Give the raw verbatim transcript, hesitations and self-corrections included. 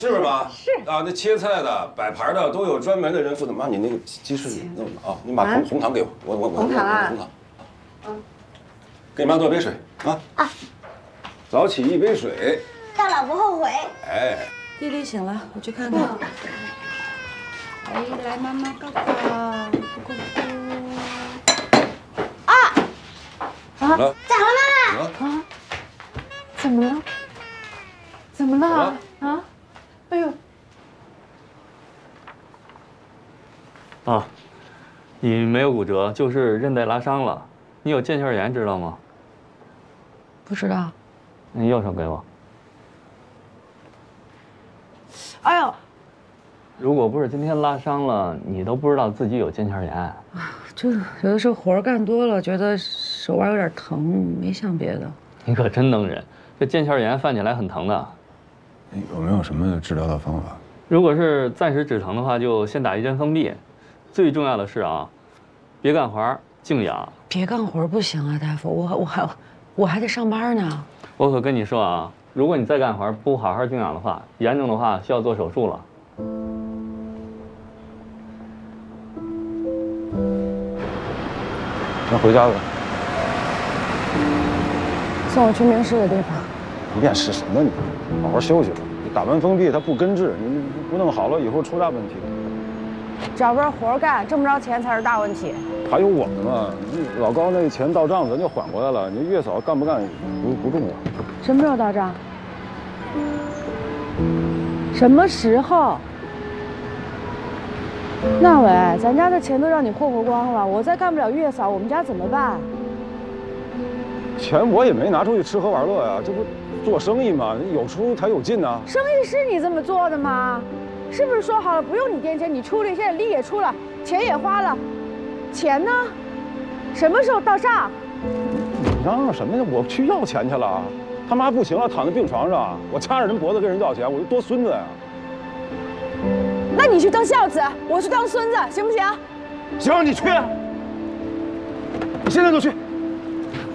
是吗？ 是啊，那切菜的、摆盘的都有专门的人负责。妈，你那个鸡翅你弄啊，你把红红糖给我，我我我红糖啊， 红糖。嗯，给你妈倒杯水啊。啊。早起一杯水， 到老不后悔。 哎。 丽丽醒了，我去看看。哎，来，妈妈抱抱，咕咕咕。 啊！ 怎么了？ 咋了，妈妈？ 啊？怎么了？怎么了？啊？哎呦！ 啊，你没有骨折，就是韧带拉伤了。你有腱鞘炎，知道吗？ 不知道。 你右手给我。 哎呦！ 如果不是今天拉伤了，你都不知道自己有腱鞘炎。啊， 就有的时候活干多了，觉得手腕有点疼，没想别的。 你可真能忍，这腱鞘炎犯起来很疼的。 有没有什么治疗的方法？ 如果是暂时止疼的话，就先打一针封闭。最重要的是啊，别干活，静养。 别干活不行啊，大夫，我我还我还得上班呢。 我可跟你说啊，如果你再干活不好好静养的话，严重的话需要做手术了。 那回家吧。 送我去面试的地方。 面试什么你？好好休息吧。你打完封闭它不根治，你不弄好了以后出大问题。 找不着活干，挣不着钱才是大问题。 还有我们嘛，老高那钱到账咱就缓过来了。你月嫂干不干不不重要。 什么时候到账？什么时候？那伟，咱家的钱都让你霍霍光了，我再干不了月嫂，我们家怎么办？ 钱我也没拿出去吃喝玩乐呀，这不做生意嘛，有出才有进呐。 生意是你这么做的吗？是不是说好了不用你垫钱，你出力，现在力也出了，钱也花了，钱呢？什么时候到账？ 你嚷嚷什么呀？我去要钱去了，他妈不行了，躺在病床上，我掐着人脖子跟人要钱，我就多孙子呀。 那你去当孝子，我去当孙子，行不行？ 行，你去，你现在就去。